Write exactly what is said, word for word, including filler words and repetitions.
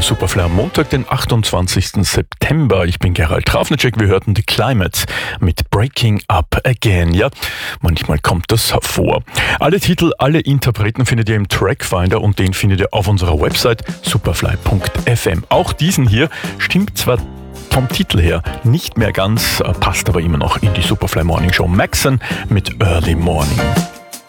Radio Superfly am Montag, den achtundzwanzigsten September. Ich bin Gerald Trafnicek. Wir hörten The Climate mit Breaking Up Again. Ja, manchmal kommt das vor. Alle Titel, alle Interpreten findet ihr im Trackfinder und den findet ihr auf unserer Website superfly punkt f m. Auch diesen hier stimmt zwar vom Titel her nicht mehr ganz, passt aber immer noch in die Superfly Morning Show. Maxon mit Early Morning.